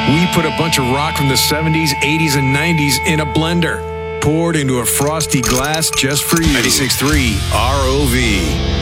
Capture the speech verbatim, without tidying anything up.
We put a bunch of rock from the seventies, eighties, and nineties in a blender, poured into a frosty glass just for you. ninety-six point three R O V.